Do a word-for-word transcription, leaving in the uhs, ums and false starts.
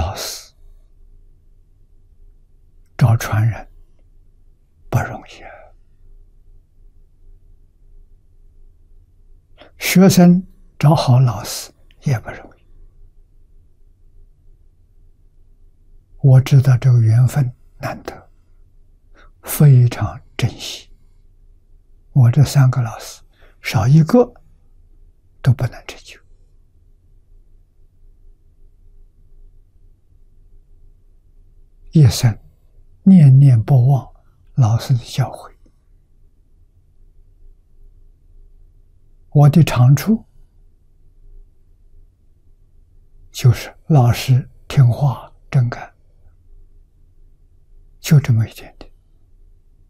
老师找传人不容易啊，学生找好老师也不容易。我知道这个缘分难得，非常珍惜。我这三个老师少一个都不能成就。一生念念不忘老师的教诲，我的长处就是老实听话真干，就这么一点点。